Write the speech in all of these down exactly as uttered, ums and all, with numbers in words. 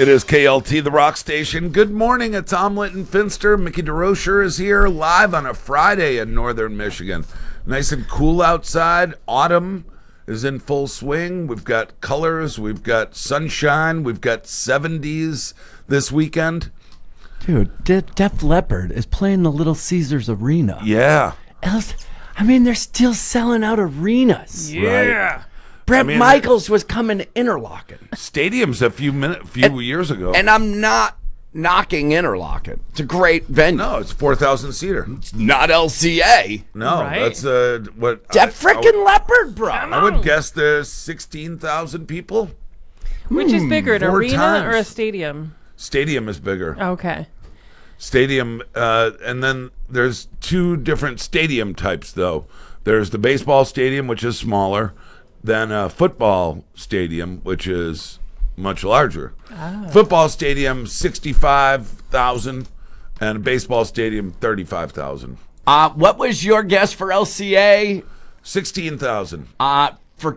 It is K L T, the rock station. Good morning. It's Omelet and Finster. Mickey DeRocher is here live on a Friday in northern Michigan. Nice and cool outside. Autumn is in full swing. We've got colors. We've got sunshine. We've got seventies this weekend. Dude, De- Def Leppard is playing the Little Caesars Arena. Yeah. Else, I mean, they're still selling out arenas. Yeah. Right. Brett I mean, Michaels was coming to Interlaken. Stadiums a few minute, few And- years ago. And I'm not knocking Interlaken. It's a great venue. no, it's four thousand seater. It's not L C A. No, Right. that's uh, what. Def I- I frickin' would- Leopard, bro. I would guess there's sixteen thousand people. Which is bigger, an four arena times. or a stadium? Stadium is bigger. Okay. Stadium, uh, and then there's two different stadium types, though. There's the baseball stadium, which is smaller, than a football stadium, which is much larger. Football stadium, sixty-five thousand, and a baseball stadium, thirty-five thousand. Uh, what was your guess for L C A? sixteen thousand. Uh, for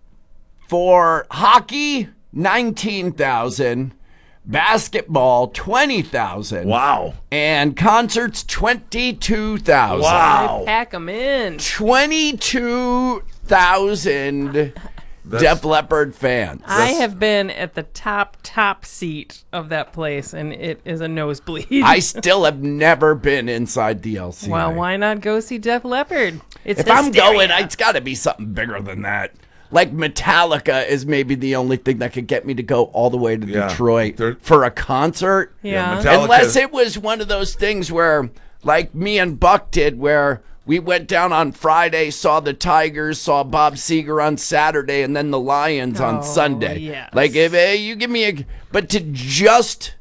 for hockey, nineteen thousand. Basketball, twenty thousand. Wow. And concerts, twenty-two thousand. Wow. Pack them in. twenty-two thousand That's- Def Leppard fans. I have been at the top, top seat of that place, and it is a nosebleed. I still have never been inside the L C A. Well, why not go see Def Leppard? It's If I'm hysteria. going, it's got to be something bigger than that. Like Metallica is maybe the only thing that could get me to go all the way to Yeah. Detroit They're- for a concert. Yeah. Metallica- Unless it was one of those things where, like me and Buck did, where we went down on Friday, saw the Tigers, saw Bob Seger on Saturday, and then the Lions Oh, on Sunday. yes. Like, if eh, you give me a. But to just